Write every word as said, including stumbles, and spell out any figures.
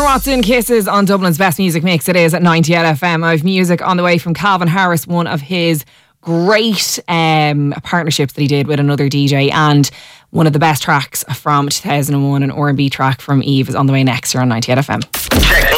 Watson, Kisses on Dublin's Best Music Mix. It is at ninety-eight F M. I have music on the way from Calvin Harris, one of his great um, partnerships that he did with another D J, and one of the best tracks from two thousand one, an R and B track from Eve, is on the way next here on ninety-eight F M.